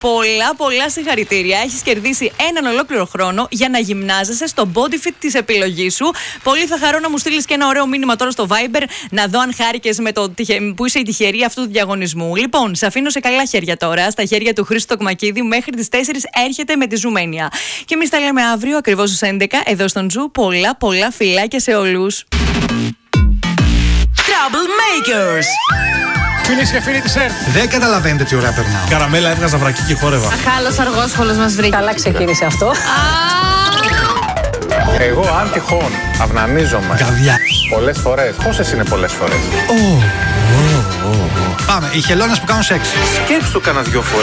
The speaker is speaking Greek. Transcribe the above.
Πολλά συγχαρητήρια. Έχεις κερδίσει έναν ολόκληρο χρόνο για να γυμνάζεσαι στο body fit της επιλογής σου. Πολύ θα χαρώ να μου στείλεις και ένα ωραίο μήνυμα τώρα στο Viber να δω αν χάρηκες με το που είσαι η τυχερή αυτού του διαγωνισμού. Λοιπόν, σε αφήνω σε καλά χέρια τώρα, στα χέρια του Χρήστου Τοκμακίδη. Μέχρι τις 4 έρχεται με τη Ζουμένια. Και εμείς τα λέμε αύριο ακριβώς στις 11 εδώ στον Ζου. Πολλά φιλάκια σε όλους. Troublemakers. Φίλες και φίλοι της ΕΡΤ. Δεν καταλαβαίνετε τι ώρα περνάω. Καραμέλα, έβγαζα βρακί και χόρευα. Αχάλος αργόσχολος μας βρήκε. Καλά ξεκίνησε αυτό. Εγώ αν τυχόν αυνανίζομαι Καβιά. πολλές φορές. Πόσες είναι πολλές φορές? Πάμε, οι χελώνες που κάνουν σεξ. Σκέψου το κάνα 2 φορές.